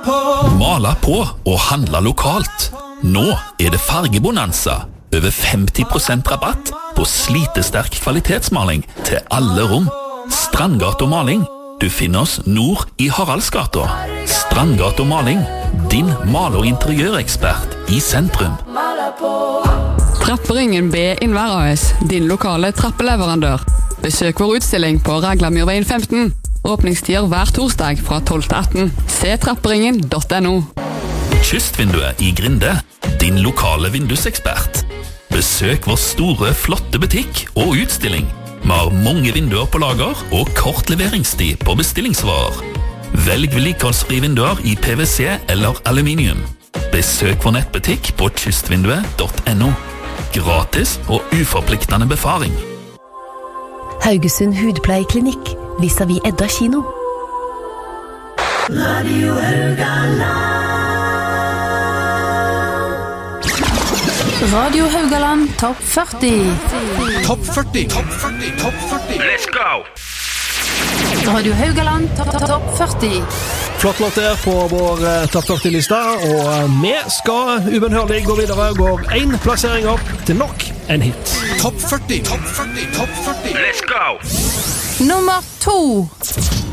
Mala på og handla lokalt. Nå er det fargebonanza. Over 50% rabatt på slitesterk kvalitetsmaling til alle rom. Strandgata Maling. Du finner oss nord i Haraldsgata. Strandgata Maling. Din mal- og interiørekspert i sentrum. Trapperingen B Innvær AS, din lokale trappeleverandør. Besøk vår utstilling på Raglamyrveien 15. Åpningstider hver torsdag fra 12 til 18. Se trapperingen.no. Kystvinduet i Grinde, din lokale vindusekspert. Besøk vår store, flotte butikk og utstilling. Vi har mange vinduer på lager og kort leveringstid på bestillingsvarer. Velg vedlikeholdsfrie vinduer i PVC eller aluminium. Besøk vår nettbutikk på kystvinduet.no. Gratis og uforpliktende befaring. Haugesund Hudpleieklinikk, vis-à-vis Edda kino. Radio Haugaland Topp 40. Topp 40. Topp 40. Topp 40. Let's go! Radio Haugaland Topp 40. Flott låt der på vår Topp 40-lista, og vi skal ubønnhørlig gå videre. Går en plassering opp til nok en hit. Topp 40. Topp 40. Topp 40. Let's go! Nummer 2.